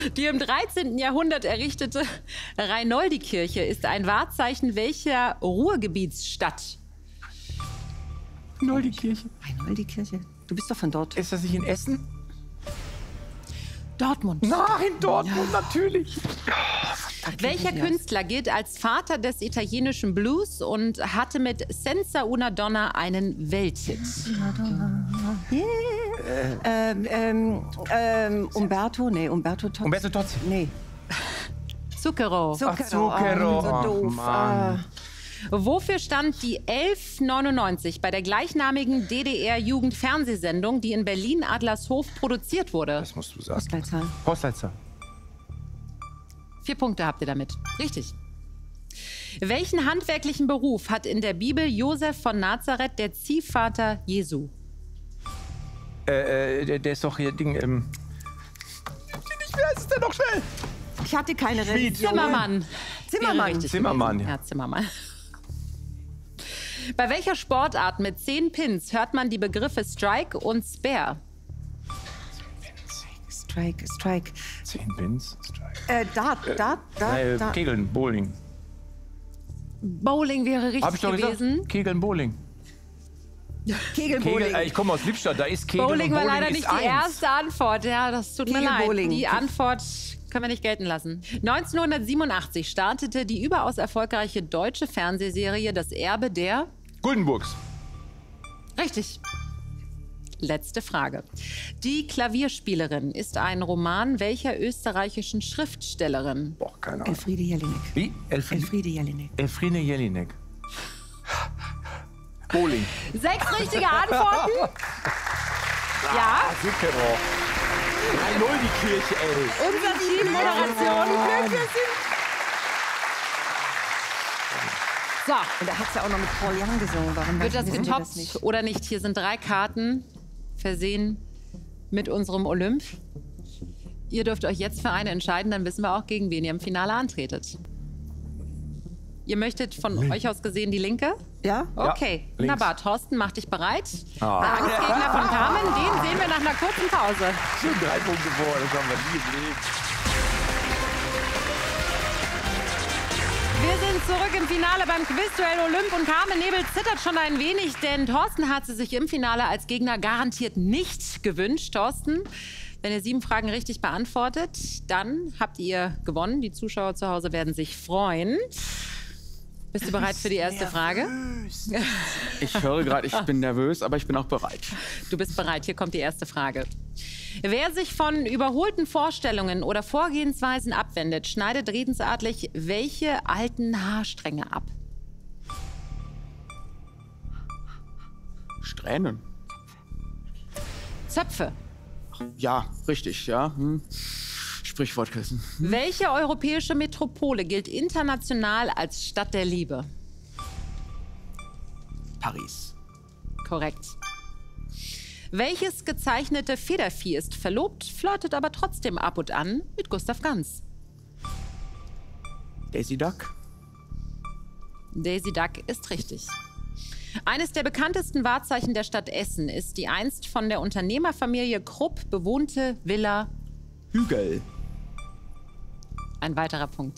Die im 13. Jahrhundert errichtete Reinoldi-Kirche ist ein Wahrzeichen welcher Ruhrgebietsstadt? Reinoldi-Kirche. Reinoldi-Kirche. Du bist doch von dort. Ist das nicht in Essen? Dortmund. Nein, Dortmund, natürlich. Welcher Künstler gilt als Vater des italienischen Blues und hatte mit Senza una Donna einen Welthit? Umberto? Nee, Umberto Tozzi. Umberto Tozzi. Nee. Zucchero. Zucchero. So doof. Mann. Wofür stand die 1199 bei der gleichnamigen DDR-Jugendfernsehsendung, die in Berlin-Adlershof produziert wurde? Das musst du sagen. Postleitzahl. Postleitzahl. 4 Punkte habt ihr damit. Richtig. Welchen handwerklichen Beruf hat in der Bibel Josef von Nazareth, der Ziehvater Jesu? Der ist doch hier Ding. Wie heißt es denn noch schnell? Ich hatte keine Religion. Zimmermann. Zimmermann. Wäre Zimmermann, gewesen. ja. Ja, Zimmermann. Bei welcher Sportart mit 10 Pins hört man die Begriffe Strike und Spare? Strike. 10 Pins. Dart. Kegeln, Bowling. Bowling wäre richtig Hab ich doch gewesen. gesagt? Kegeln, Bowling. Kegelbowling. Ich komme aus Lippstadt, da ist Kegeln Bowling und war Bowling leider ist nicht die eins. erste Antwort. Ja, das tut mir leid. Kegelbowling. Die Antwort können wir nicht gelten lassen. 1987 startete die überaus erfolgreiche deutsche Fernsehserie Das Erbe der... Guldenburgs. Richtig. Letzte Frage. Die Klavierspielerin ist ein Roman welcher österreichischen Schriftstellerin? Boah, keine Ahnung. Elfriede Jelinek. Wie? Elfriede Jelinek. Elfriede Jelinek. Bowling. 6 richtige Antworten. Ja, Zucchero. 3-0 die Kirche, ey. unser Team Moderation. So, Und da hat sie auch noch mit Paul Young gesungen. Warum wird das wissen wir getoppt nicht? oder nicht? Hier sind 3 Karten versehen mit unserem Olymp. Ihr dürft euch jetzt für eine entscheiden, dann wissen wir auch, gegen wen ihr im Finale antretet. Ihr möchtet von euch aus gesehen die linke? Ja? Okay, links. wunderbar. Thorsten, mach dich bereit. Der Angstgegner von Carmen, den sehen wir nach einer kurzen Pause. Schon 3 Punkte vor, das haben wir nie gesehen. Wir sind zurück im Finale beim Quizduell Olymp und Carmen Nebel zittert schon ein wenig, denn Thorsten hat sie sich im Finale als Gegner garantiert nicht gewünscht. Thorsten, wenn ihr 7 Fragen richtig beantwortet, dann habt ihr gewonnen. Die Zuschauer zu Hause werden sich freuen. Bist du bereit für die erste Frage? Ich höre gerade, ich bin nervös, aber ich bin auch bereit. Du bist bereit, hier kommt die erste Frage. Wer sich von überholten Vorstellungen oder Vorgehensweisen abwendet, schneidet redensartlich welche alten Haarstränge ab? Strähnen. Zöpfe. Ja, richtig, ja. Sprichwortkissen. Welche europäische Metropole gilt international als Stadt der Liebe? Paris. Korrekt. Welches gezeichnete Federvieh ist verlobt, flirtet aber trotzdem ab und an mit Gustav Ganz? Daisy Duck. Daisy Duck ist richtig. Eines der bekanntesten Wahrzeichen der Stadt Essen ist die einst von der Unternehmerfamilie Krupp bewohnte Villa. Hügel. Ein weiterer Punkt.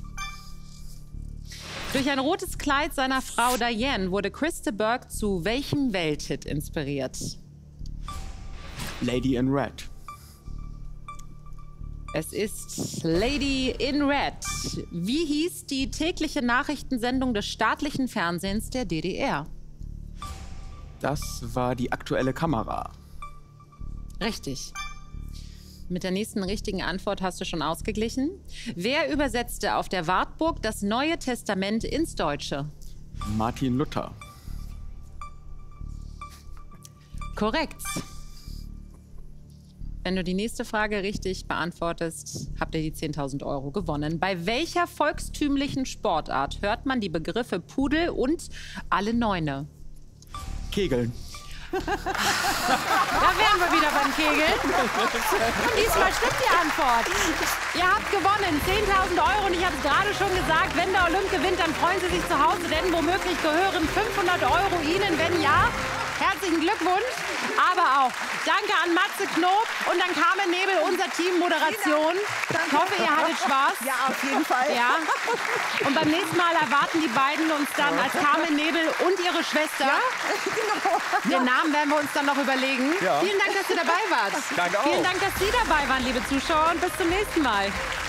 Durch ein rotes Kleid seiner Frau Diane wurde Chris de Burgh zu welchem Welthit inspiriert? Lady in Red. Es ist Lady in Red. Wie hieß die tägliche Nachrichtensendung des staatlichen Fernsehens der DDR? Das war die aktuelle Kamera. Richtig. Mit der nächsten richtigen Antwort hast du schon ausgeglichen. Wer übersetzte auf der Wartburg das Neue Testament ins Deutsche? Martin Luther. Korrekt. Wenn du die nächste Frage richtig beantwortest, habt ihr die 10.000 € gewonnen. Bei welcher volkstümlichen Sportart hört man die Begriffe Pudel und alle Neune? Kegeln. Da wären wir wieder beim Kegeln. Und diesmal stimmt die Antwort. Ihr habt gewonnen, 10.000 € und ich habe es gerade schon gesagt, wenn der Olymp gewinnt, dann freuen Sie sich zu Hause, denn womöglich gehören 500 € Ihnen. Wenn ja, Herzlichen Glückwunsch. Aber auch danke an Matze Knob und an Carmen Nebel, unser Team Moderation. Ich hoffe, ihr hattet Spaß. Ja, auf jeden Fall. Ja. Und beim nächsten Mal erwarten die beiden uns dann als Carmen Nebel und ihre Schwester. Genau. Den Namen werden wir uns dann noch überlegen. Ja. Vielen Dank, dass ihr dabei wart. Danke auch. Vielen Dank, dass Sie dabei waren, liebe Zuschauer. Und bis zum nächsten Mal.